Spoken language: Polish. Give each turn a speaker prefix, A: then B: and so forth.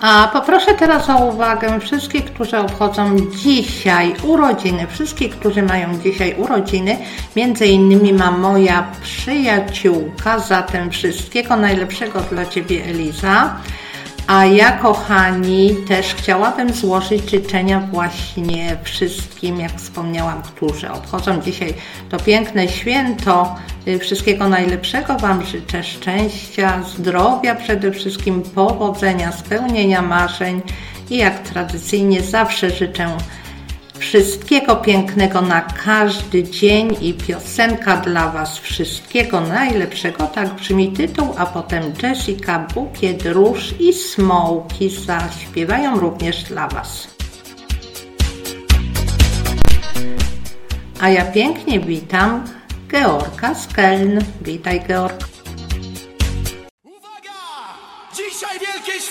A: A poproszę teraz o uwagę wszystkich, którzy obchodzą dzisiaj urodziny, wszystkich, którzy mają dzisiaj urodziny, między innymi ma moja przyjaciółka, zatem wszystkiego najlepszego dla Ciebie, Eliza. A ja, kochani, też chciałabym złożyć życzenia właśnie wszystkim, jak wspomniałam, którzy obchodzą dzisiaj to piękne święto. Wszystkiego najlepszego Wam życzę, szczęścia, zdrowia przede wszystkim, powodzenia, spełnienia marzeń i jak tradycyjnie zawsze życzę wszystkiego pięknego na każdy dzień i piosenka dla Was, wszystkiego najlepszego, tak brzmi tytuł, a potem Jessica, Bukiet Róż i Smoki zaśpiewają również dla Was. A ja pięknie witam Georga z Keln. Witaj, Georg.
B: Uwaga! Dzisiaj wielkie święto!